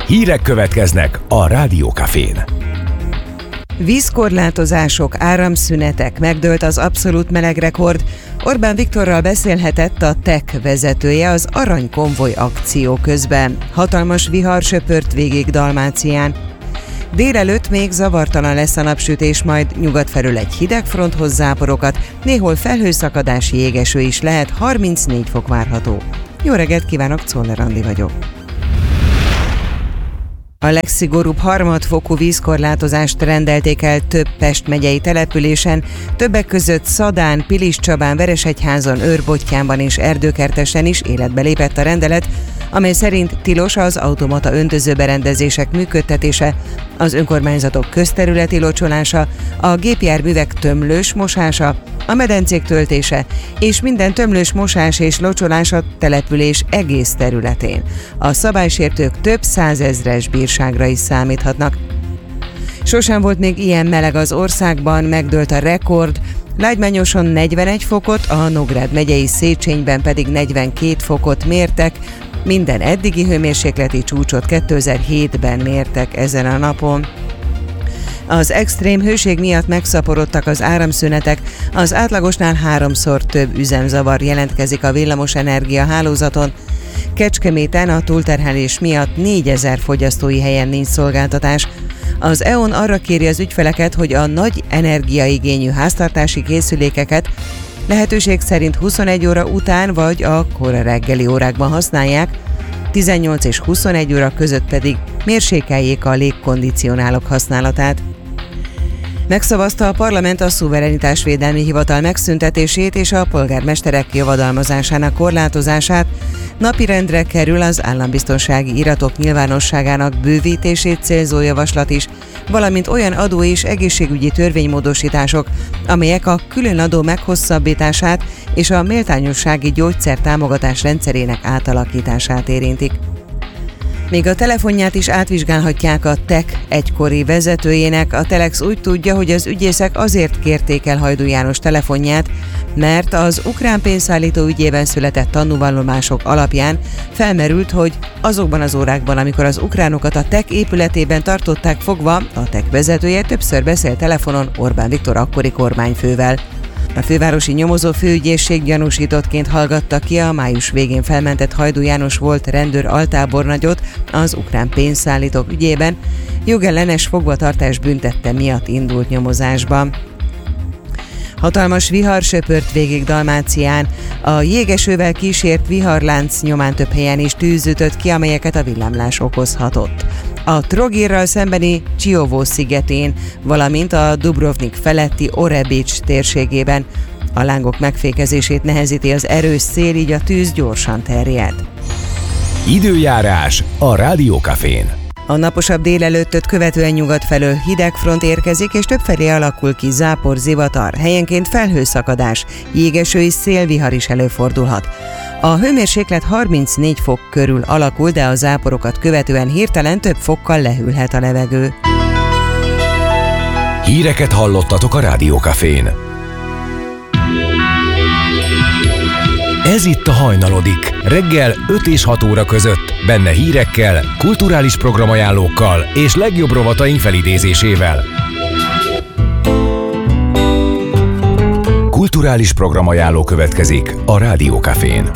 Hírek következnek a Rádió Cafén. Vízkorlátozások, áramszünetek, megdőlt az abszolút melegrekord. Orbán Viktorral beszélhetett a TEK vezetője az Aranykonvoj akció közben. Hatalmas vihar söpört végig Dalmácián. Délelőtt még zavartalan lesz a napsütés, majd nyugat felől egy hideg fronthoz záporokat, néhol felhőszakadás, jégeső is lehet, 34 fok várható. Jó reggelt kívánok, Czoller Andi vagyok. A legszigorúbb harmadfokú vízkorlátozást rendelték el több Pest megyei településen, többek között Szadán, Piliscsabán, Veresegyházon, Őrbottyánban és Erdőkertesen is életbe lépett a rendelet, amely szerint tilos az automata öntözőberendezések működtetése, az önkormányzatok közterületi locsolása, a gépjárművek tömlős mosása, a medencék töltése és minden tömlős mosás és locsolás a település egész területén. A szabálysértők több százezres bírságra is számíthatnak. Sosem volt még ilyen meleg az országban, megdőlt a rekord, Lágymányoson 41 fokot, a Nógrád megyei Széchenyben pedig 42 fokot mértek, minden eddigi hőmérsékleti csúcsot 2007-ben mértek ezen a napon. Az extrém hőség miatt megszaporodtak az áramszünetek, az átlagosnál 3-szor több üzemzavar jelentkezik a villamosenergia hálózaton. Kecskeméten a túlterhelés miatt 4000 fogyasztói helyen nincs szolgáltatás. Az E.ON arra kéri az ügyfeleket, hogy a nagy energiaigényű háztartási készülékeket lehetőség szerint 21 óra után vagy a kora reggeli órákban használják, 18 és 21 óra között pedig mérsékeljék a légkondicionálók használatát. Megszavazta a parlament a szuverenitásvédelmi hivatal megszüntetését és a polgármesterek javadalmazásának korlátozását, napirendre kerül az állambiztonsági iratok nyilvánosságának bővítését célzó javaslat is, valamint olyan adó és egészségügyi törvénymódosítások, amelyek a különadó meghosszabbítását és a méltányossági gyógyszertámogatás rendszerének átalakítását érintik. Még a telefonját is átvizsgálhatják a TEK egykori vezetőjének. A Telex úgy tudja, hogy az ügyészek azért kérték el Hajdú János telefonját, mert az ukrán pénzszállító ügyében született tanúvallomások alapján felmerült, hogy azokban az órákban, amikor az ukránokat a TEK épületében tartották fogva, a TEK vezetője többször beszélt telefonon Orbán Viktor akkori kormányfővel. A fővárosi nyomozó főügyészség gyanúsítottként hallgatta ki a május végén felmentett Hajdú János volt rendőr altábornagyot az ukrán pénzszállítók ügyében, jogellenes fogvatartás büntette miatt indult nyomozásban. Hatalmas vihar söpört végig Dalmácián, a jégesővel kísért viharlánc nyomán több helyen is tűz ütött ki, amelyeket a villámlás okozhatott. A Trogirral szembeni Csiovó szigetén, valamint a Dubrovnik feletti Orebics térségében. A lángok megfékezését nehezíti az erős szél, így a tűz gyorsan terjed. Időjárás a Rádió Cafén. A naposabb délelőttöt követően nyugat felől hideg front érkezik, és többfelé alakul ki zápor, zivatar, helyenként felhőszakadás, jégeső és szélvihar is előfordulhat. A hőmérséklet 34 fok körül alakul, de a záporokat követően hirtelen több fokkal lehűlhet a levegő. Híreket hallottatok a Rádió Cafén. Ez itt a Hajnalodik, reggel 5 és 6 óra között, benne hírekkel, kulturális programajánlókkal és legjobb rovataink felidézésével. Kulturális programajánló következik a Rádió Cafén.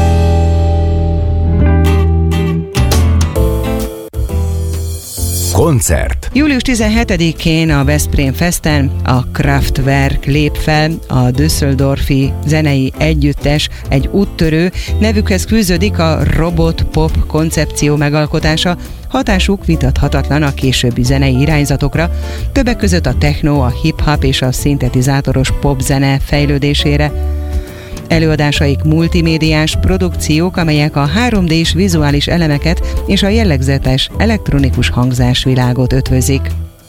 Koncert. Július 17-én a Veszprém Festen a Kraftwerk lép fel, a düsseldorfi zenei együttes, egy úttörő, nevükhez fűződik a robot-pop koncepció megalkotása, hatásuk vitathatatlan a későbbi zenei irányzatokra, többek között a techno, a hip-hop és a szintetizátoros popzene fejlődésére. Előadásaik multimédiás produkciók, amelyek a 3D-s vizuális elemeket és a jellegzetes elektronikus hangzásvilágot ötvözik.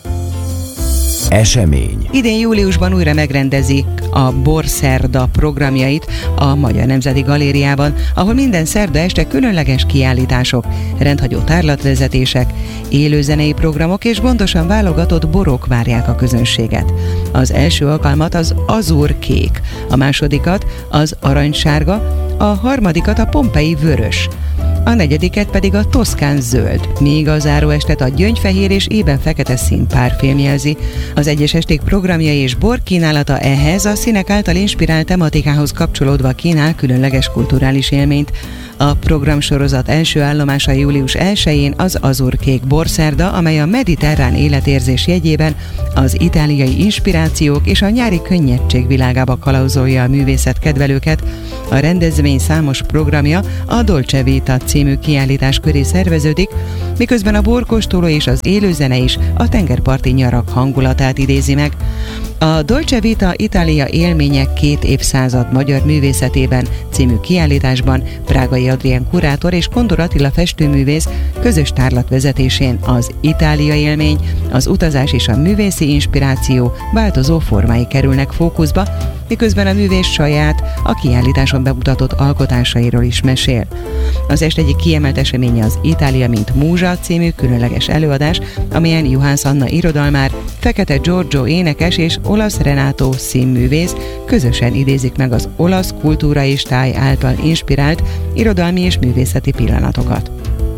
Esemény. Idén júliusban újra megrendezi a Borszerda programjait a Magyar Nemzeti Galériában, ahol minden szerda este különleges kiállítások, rendhagyó tárlatvezetések, élőzenei programok és gondosan válogatott borok várják a közönséget. Az első alkalmat az azurkék, a másodikat az aranysárga, a harmadikat a pompei vörös. a negyediket pedig a toszkán zöld, míg a záróestet a gyöngyfehér és ében fekete színpár filmjelzi. Az egyes esték programja és bor kínálata ehhez a színek által inspirált tematikához kapcsolódva kínál különleges kulturális élményt. A programsorozat első állomása július 1-én az Azurkék borszerda, amely a mediterrán életérzés jegyében az itáliai inspirációk és a nyári könnyedség világába kalauzolja a művészetkedvelőket. A rendezvény számos programja a Dolce Vita című kiállítás köré szerveződik, miközben a borkóstoló és az élőzene is a tengerparti nyarak hangulatát idézi meg. A Dolce Vita Itália élmények 2 évszázad magyar művészetében című kiállításban Prágai Adrián kurátor és Kondor Attila festőművész közös tárlat vezetésén az Itália élmény, az utazás és a művészi inspiráció változó formái kerülnek fókuszba, miközben a művész saját, a kiállításon bemutatott alkotásairól is mesél. Az est egyik kiemelt eseménye az Itália mint múzsa című különleges előadás, amelyen Juhász Anna irodalmár, Fekete Giorgio énekes és Olasz Renato színművész közösen idézik meg az olasz kultúra és táj által inspirált irodalmi és művészeti pillanatokat.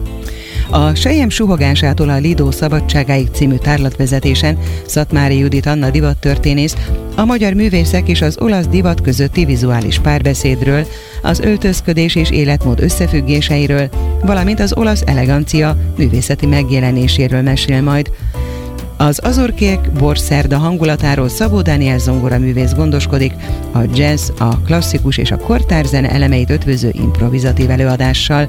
A Selyem suhogásától a Lido szabadságáig című tárlatvezetésen Szatmári Judit Anna divattörténész a magyar művészek és az olasz divat közötti vizuális párbeszédről, az öltözködés és életmód összefüggéseiről, valamint az olasz elegancia művészeti megjelenéséről mesél majd. Az Azurkék borszerda hangulatáról Szabó Dániel zongoraművész gondoskodik, a jazz, a klasszikus és a kortárzene elemeit ötvöző improvizatív előadással.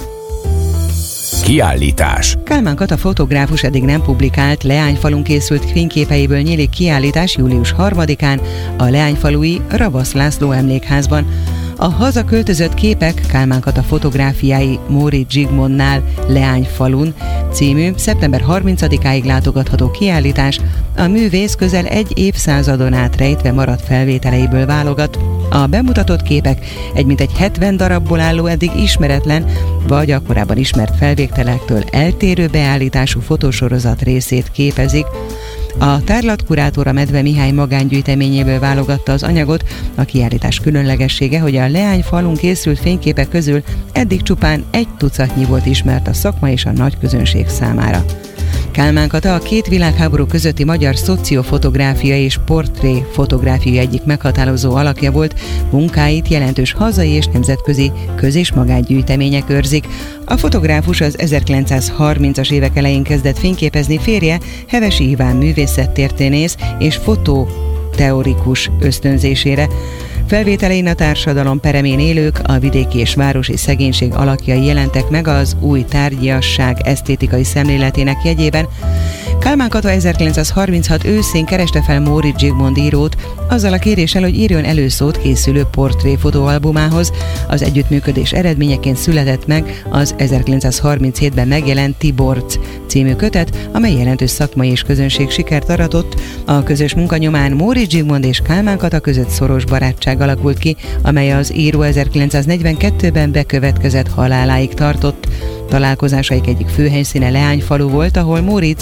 Kiállítás. Kálmán Kata fotográfus eddig nem publikált Leányfalun készült fényképeiből nyílik kiállítás július 3-án a leányfalui Ravasz László emlékházban. A hazaköltözött képek Kálmán Kata fotográfiái Móricz Zsigmondnál Leányfalun című szeptember 30-áig látogatható kiállítás a művész közel 1 évszázadon át rejtve maradt felvételeiből válogat. A bemutatott képek egy mintegy 70 darabból álló eddig ismeretlen, vagy a korábban ismert felvételektől eltérő beállítású fotósorozat részét képezik. A tárlatkurátora Medve Mihály magángyűjteményéből válogatta az anyagot. A kiállítás különlegessége, hogy a Leányfalun készült fényképek közül eddig csupán 1 tucatnyi volt ismert a szakma és a nagy közönség számára. Kálmán Kata a 2 világháború közötti magyar szociofotográfia és portré-fotográfia egyik meghatározó alakja volt, munkáit jelentős hazai és nemzetközi köz- és magángyűjtemények őrzik. A fotográfus az 1930-as évek elején kezdett fényképezni, férje Hevesi Iván művészettörténész és fotóteorikus ösztönzésére. Felvételein a társadalom peremén élők, a vidéki és városi szegénység alakjai jelentek meg az új tárgyasság esztétikai szemléletének jegyében. Kálmán Kata 1936 őszén kereste fel Móricz Zsigmond írót azzal a kéréssel, hogy írjon előszót készülő portréfotóalbumához. Az együttműködés eredményeként született meg az 1937-ben megjelent Tiborc című kötet, amely jelentős szakmai és közönség sikert aratott. A közös munka nyomán Móricz Zsigmond és Kálmán Kata között szoros barátság alakult ki, amely az író 1942-ben bekövetkezett haláláig tartott. Találkozásaik egyik főhelyszíne Leányfalu volt, ahol Móricz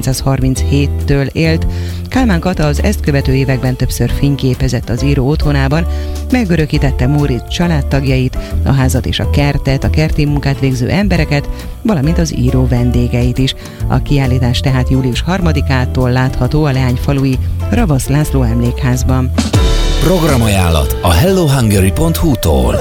1937-től élt. Kálmán Kata az ezt követő években többször fényképezett az író otthonában, megörökítette Móricz családtagjait, a házat és a kertet, a kerti munkát végző embereket, valamint az író vendégeit is. A kiállítás tehát július 3-ától látható a leányfalui Ravasz László emlékházban. Programajánlat a hellohungary.hu-tól.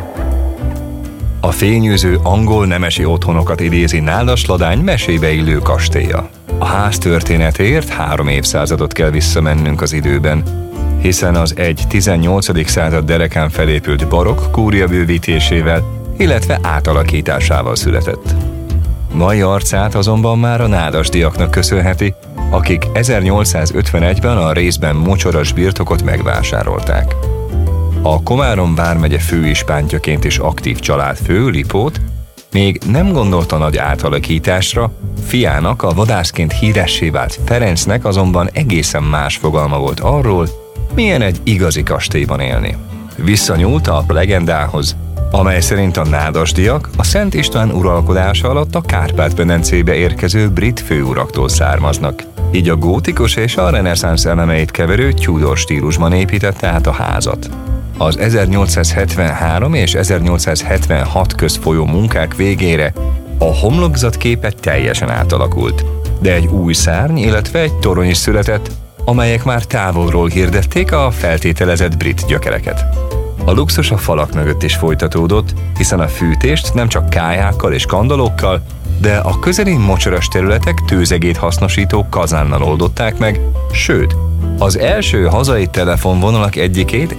A fényűző angol nemesi otthonokat idézi Nádas Ladány mesébe illő kastélya. A ház történetéért 3 évszázadot kell visszamennünk az időben, hiszen az egy 18. század derekán felépült barokk kúria bővítésével, illetve átalakításával született. Mai arcát azonban már a nádasdiaknak köszönheti, akik 1851-ben a részben mocsaras birtokot megvásárolták. A Komárom vármegye főispántjaként is aktív családfő, Lipót, még nem gondolta nagy átalakításra, fiának, a vadászként híressé vált Ferencnek azonban egészen más fogalma volt arról, milyen egy igazi kastélyban élni. Visszanyúlt a legendához, amely szerint a nádasdiak a Szent István uralkodása alatt a Kárpát-medencébe érkező brit főuraktól származnak. Így a gótikus és a reneszánsz elemeit keverő Tudor stílusban építette át a házat. Az 1873 és 1876 közt folyó munkák végére a homlokzat képe teljesen átalakult, de egy új szárny, illetve egy torony is született, amelyek már távolról hirdették a feltételezett brit gyökereket. A luxus a falak mögött is folytatódott, hiszen a fűtést nem csak kályhákkal és kandallókkal, de a közeli mocsaras területek tőzegét hasznosító kazánnal oldották meg, sőt, az első hazai telefonvonalak egyikét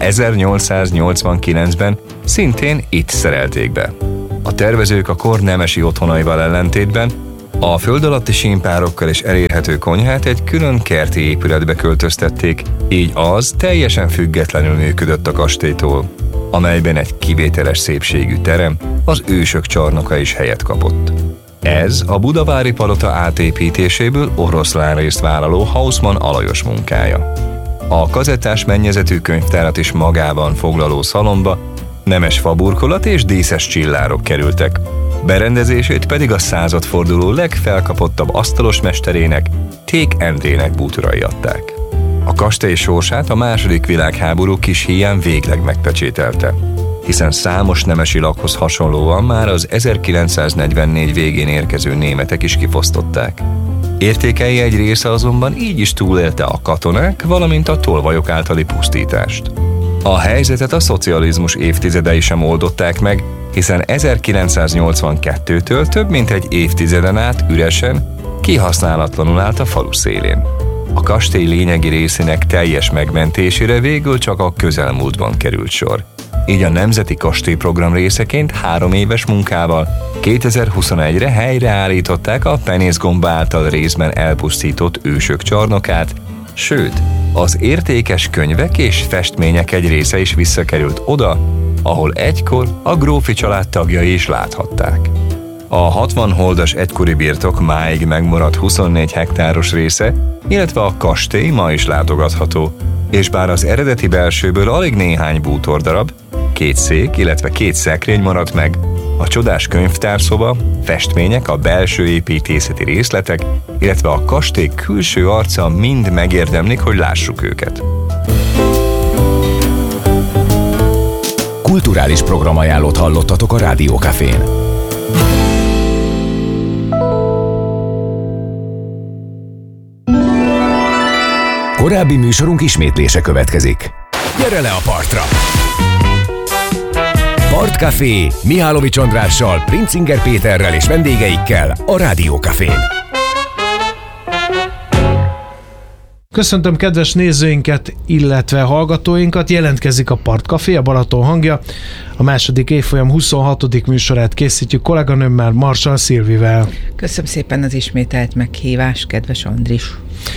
1889-ben szintén itt szerelték be. A tervezők a kor nemesi otthonaival ellentétben a föld alatti sínpárokkal és elérhető konyhát egy külön kerti épületbe költöztették, így az teljesen függetlenül működött a kastélytól, amelyben egy kivételes szépségű terem, az ősök csarnoka is helyet kapott. Ez a budavári palota átépítéséből oroszlánrészt vállaló Hausmann Alajos munkája. A kazettás mennyezetű könyvtárat is magában foglaló szalomba nemes faburkolat és díszes csillárok kerültek, berendezését pedig a századforduló legfelkapottabb asztalos mesterének, Ték Endrének bútorai adták. A kastély sorsát a II. Világháború kis híján végleg megpecsételte, hiszen számos nemesi lakhoz hasonlóan már az 1944 végén érkező németek is kifosztották. Értékei egy része azonban így is túlélte a katonák, valamint a tolvajok általi pusztítást. A helyzetet a szocializmus évtizedei sem oldották meg, hiszen 1982-től több mint egy évtizeden át üresen, kihasználatlanul állt a falu szélén. A kastély lényegi részének teljes megmentésére végül csak a közelmúltban került sor. Így a Nemzeti Kastélyprogram részeként 3 éves munkával 2021-re helyreállították a penészgomba által részben elpusztított ősök csarnokát, sőt, az értékes könyvek és festmények egy része is visszakerült oda, ahol egykor a grófi család tagjai is láthatták. A 60 holdas egykori birtok máig megmaradt 24 hektáros része, illetve a kastély ma is látogatható, és bár az eredeti belsőből alig néhány bútordarab, 2 szék, illetve 2 szekrény maradt meg, a csodás könyvtárszoba, festmények, a belső építészeti részletek, illetve a kastély külső arca mind megérdemlik, hogy lássuk őket. Kulturális programajánlót hallottatok a Rádió Cafén. Korábbi műsorunk ismétlése következik. Gyere le a partra! Partcafé Mihálovics Andrással, Princinger Péterrel és vendégeikkel a Rádió Cafén. Köszöntöm kedves nézőinket, illetve hallgatóinkat, jelentkezik a Partcafé, a Balaton hangja. A második évfolyam 26. műsorát készítjük kolléganőmmel, Marsal Szilvivel. Köszönöm szépen az ismételt meghívást, kedves Andris.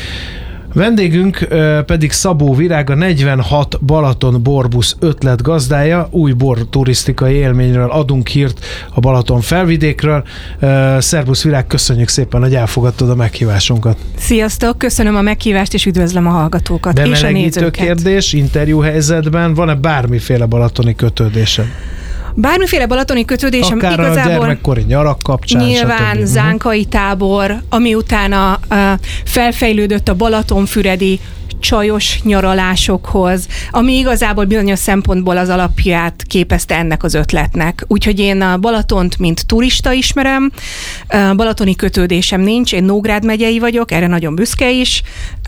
Vendégünk pedig Szabó Virág, a 46 Balaton borbusz ötletgazdája. Új bor turisztikai élményről adunk hírt a Balaton felvidékről. Szerbusz Virág, köszönjük szépen, hogy elfogadtad a meghívásunkat. Sziasztok, köszönöm a meghívást, és üdvözlöm a hallgatókat és a nézőket. Kérdés, interjú helyzetben van-e bármiféle balatoni kötődésed? Bármiféle balatoni kötődésem akár igazából... Akár a gyermekkori nyarak kapcsán, nyilván stb. Zánkai tábor, ami utána felfejlődött a balatonfüredi csajos nyaralásokhoz, ami igazából bizonyos szempontból az alapját képezte ennek az ötletnek. Úgyhogy én a Balatont, mint turista ismerem, balatoni kötődésem nincs, én Nógrád megyei vagyok, erre nagyon büszke is.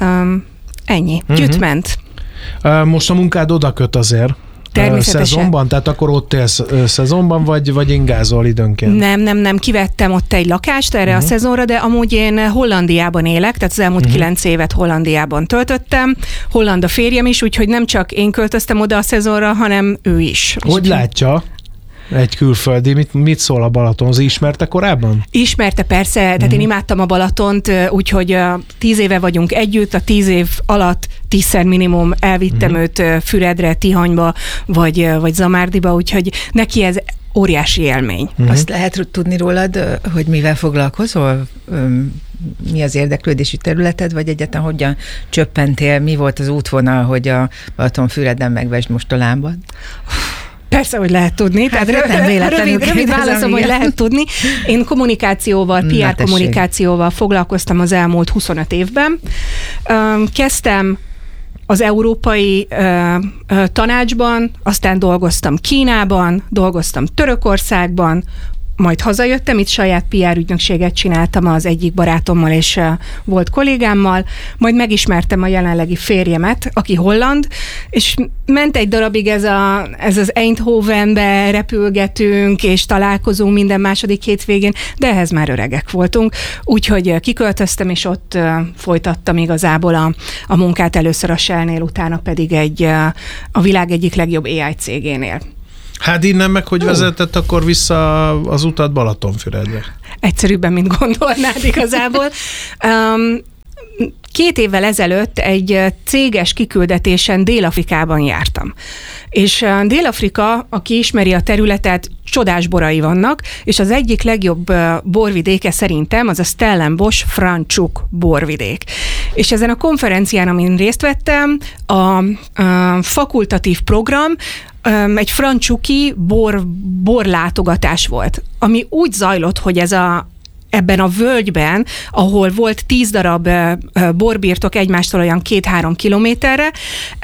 Ennyi. Gyütment. Most a munkád oda köt azért. Természetesen. Szezonban? Tehát akkor ott élsz szezonban, vagy ingázol időnként? Nem, kivettem ott egy lakást erre a szezonra, de amúgy én Hollandiában élek, tehát az elmúlt 9 évet Hollandiában töltöttem. Holland a férjem is, úgyhogy nem csak én költöztem oda a szezonra, hanem ő is. Hogy látja egy külföldi, mit szól a Balatonhoz? Ismerte korábban? Ismerte persze, tehát én imádtam a Balatont, úgyhogy 10 éve vagyunk együtt, a 10 év alatt 10-szer minimum elvittem őt Füredre, Tihanyba, vagy Zamárdiba, úgyhogy neki ez óriási élmény. Azt lehet tudni rólad, hogy mivel foglalkozol? Mi az érdeklődési területed, vagy egyáltalán hogyan csöppentél? Mi volt az útvonal, hogy a Balatonfüreden megvesd most a lábad? Persze, hogy lehet tudni. Hát tehát rövid válaszom, hogy lehet tudni. Én kommunikációval, PR kommunikációval foglalkoztam az elmúlt 25 évben. Kezdtem az Európai Tanácsban, aztán dolgoztam Kínában, dolgoztam Törökországban, majd hazajöttem, itt saját PR ügynökséget csináltam az egyik barátommal és volt kollégámmal, majd megismertem a jelenlegi férjemet, aki holland, és ment egy darabig ez az Eindhovenbe repülgetünk, és találkozunk minden második hétvégén, de ehhez már öregek voltunk, úgyhogy kiköltöztem, és ott folytattam igazából a munkát, először a Shell-nél, utána pedig a világ egyik legjobb AI cégénél. Hát innen meg, hogy vezetett akkor vissza az utat Balatonfüredre? Egyszerűbben, mint gondolnád igazából. 2 évvel ezelőtt egy céges kiküldetésen Dél-Afrikában jártam. És Dél-Afrika, aki ismeri a területet, csodás borai vannak, és az egyik legjobb borvidéke szerintem az a Stellenbosch Franschhoek borvidék. És ezen a konferencián, amin részt vettem, a fakultatív program egy franschhoeki borlátogatás volt, ami úgy zajlott, hogy ebben a völgyben, ahol volt 10 darab borbirtok egymástól olyan 2-3 kilométerre,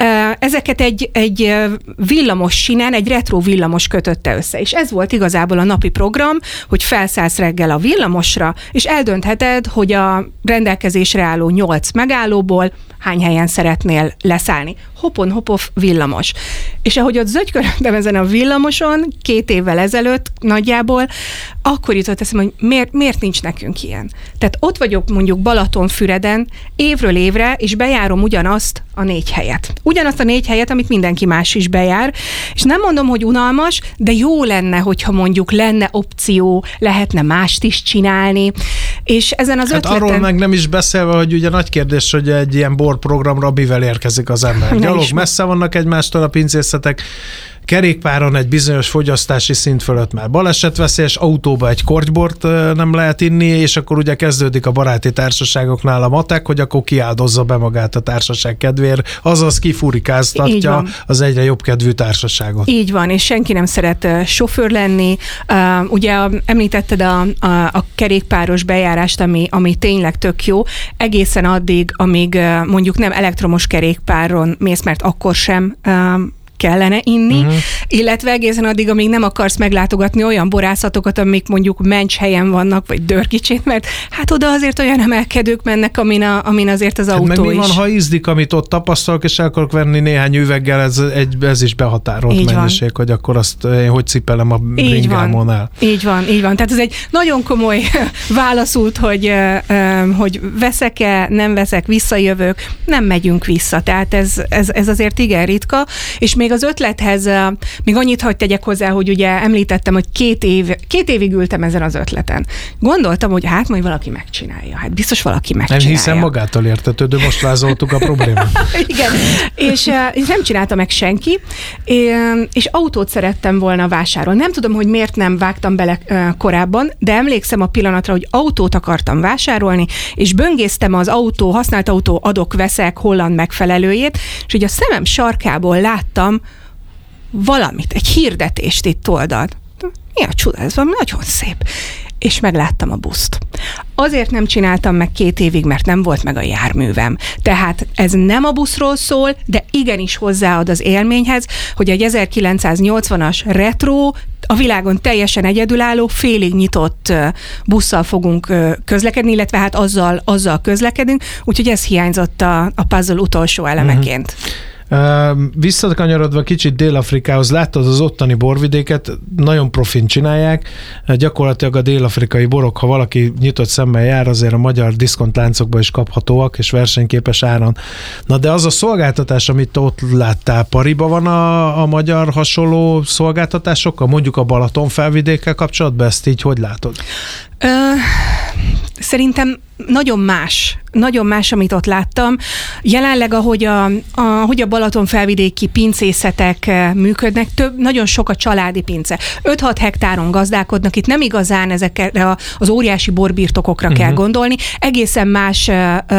ezeket egy villamos sinen, egy retro villamos kötötte össze. És ez volt igazából a napi program, hogy felszállsz reggel a villamosra, és eldöntheted, hogy a rendelkezésre álló 8 megállóból hány helyen szeretnél leszállni. Hopon-hopof villamos. És ahogy ott zögykörögtem ezen a villamoson 2 évvel ezelőtt nagyjából, akkor jutott eszembe, hogy miért nincs nekünk ilyen. Tehát ott vagyok mondjuk Balatonfüreden évről évre, és bejárom ugyanazt a 4 helyet. Ugyanazt a 4 helyet, amit mindenki más is bejár, és nem mondom, hogy unalmas, de jó lenne, hogyha mondjuk lenne opció, lehetne mást is csinálni, és ezen az ötleten... arról meg nem is beszélve, hogy ugye nagy kérdés, hogy egy ilyen borprogramra mivel érkezik az ember. Gyalog messze vannak egymástól a pincészetek, kerékpáron egy bizonyos fogyasztási szint fölött már balesetveszélyes, autóba egy kortybort nem lehet inni, és akkor ugye kezdődik a baráti társaságoknál a matek, hogy akkor kiáldozza be magát a társaság kedvéért, azaz kifurikáztatja az egyre jobb kedvű társaságot. Így van, és senki nem szeret sofőr lenni. Ugye említetted a kerékpáros bejárást, ami tényleg tök jó, egészen addig, amíg mondjuk nem elektromos kerékpáron mész, mert akkor sem kellene inni, illetve egészen addig, amíg nem akarsz meglátogatni olyan borászatokat, amik mondjuk Mencshelyen vannak, vagy Dörgicsén, mert hát oda azért olyan emelkedők mennek, amin azért az autó meg mi is. Van, ha ízdik, amit ott tapasztalok, és el akarok venni néhány üveggel, ez is behatárolt így mennyiség, van. Hogy akkor azt én hogy cipelem a bringámon el. Így van. Tehát ez egy nagyon komoly válaszút, hogy veszek-e, nem veszek, visszajövök, nem megyünk vissza. Tehát ez azért igen ritka, és még az ötlethez, még annyit hadd tegyek hozzá, hogy ugye említettem, hogy 2 évig ültem ezen az ötleten. Gondoltam, hogy hát majd valaki megcsinálja. Hát biztos valaki megcsinálja. Nem hiszem magától értetődő, most vázoltuk a problémát. Igen, és nem csinálta meg senki, és autót szerettem volna vásárolni. Nem tudom, hogy miért nem vágtam bele korábban, de emlékszem a pillanatra, hogy autót akartam vásárolni, és böngésztem az használt autó adok-veszek holland megfelelőjét, és ugye a szemem sarkából láttam valamit, egy hirdetést itt oldalt. Mi a csuda, ez valami nagyon szép. És megláttam a buszt. Azért nem csináltam meg 2 évig, mert nem volt meg a járművem. Tehát ez nem a buszról szól, de igenis hozzáad az élményhez, hogy egy 1980-as retro, a világon teljesen egyedülálló, félig nyitott busszal fogunk közlekedni, illetve hát azzal közlekedünk, úgyhogy ez hiányzott a puzzle utolsó elemeként. Visszakanyarodva kicsit Dél-Afrikához, láttad az ottani borvidéket, nagyon profin csinálják, gyakorlatilag a dél-afrikai borok, ha valaki nyitott szemmel jár, azért a magyar diszkontláncokban is kaphatóak, és versenyképes áron. Na de az a szolgáltatás, amit ott láttál, pariba van a magyar hasonló szolgáltatásokkal, mondjuk a Balaton felvidékkel kapcsolatban, ezt így hogy látod? Szerintem nagyon más, amit ott láttam. Jelenleg, ahogy a Balaton felvidéki pincészetek működnek, nagyon sok a családi pince. 5-6 hektáron gazdálkodnak, itt nem igazán ezekre az óriási borbirtokokra kell gondolni, egészen más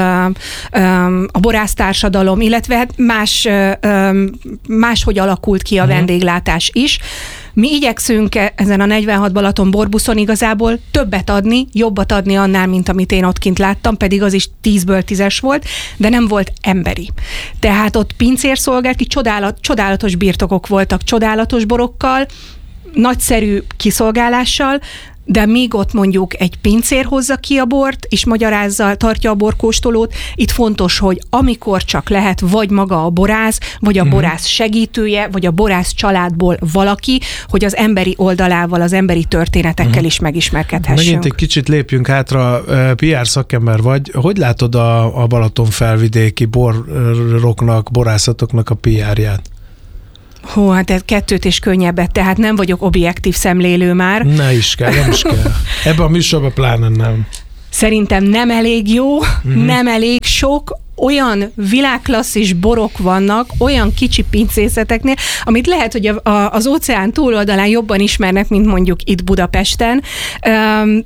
a borásztársadalom, illetve máshogy alakult ki a vendéglátás is. Mi igyekszünk ezen a 46 Balaton borbuszon igazából többet adni, jobbat adni annál, mint amit én ott kint láttam, pedig az is 10-ből 10-es volt, de nem volt emberi. Tehát ott pincér szolgált ki, csodálatos birtokok voltak, csodálatos borokkal, nagyszerű kiszolgálással, de míg ott mondjuk egy pincér hozza ki a bort, és magyarázza, tartja a borkóstolót, itt fontos, hogy amikor csak lehet, vagy maga a borász, vagy a borász segítője, vagy a borász családból valaki, hogy az emberi oldalával, az emberi történetekkel is megismerkedhessünk. Megint egy kicsit lépjünk hátra, PR szakember vagy. Hogy látod a Balaton felvidéki boroknak, borászatoknak a PR-ját? Hú, hát ez kettőt is könnyebbet, tehát nem vagyok objektív szemlélő már. Nem is kell. Ebben a műsorban pláne nem. Szerintem nem elég jó, nem elég sok, olyan világklasszis borok vannak, olyan kicsi pincészeteknél, amit lehet, hogy az óceán túloldalán jobban ismernek, mint mondjuk itt Budapesten.